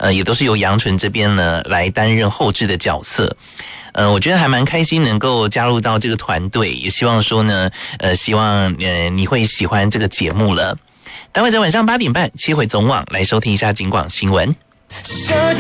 也都是由杨纯这边呢来担任后制的角色。我觉得还蛮开心能够加入到这个团队，也希望说呢，希望你会喜欢这个节目了。待会在晚上8点半切回总网来收听一下警广新闻。